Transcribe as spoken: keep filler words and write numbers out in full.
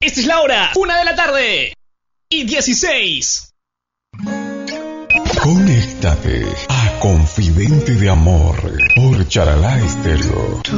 Esta es la hora, una de la tarde y dieciséis. Conéctate a Confidente de Amor por Charalá Estéreo.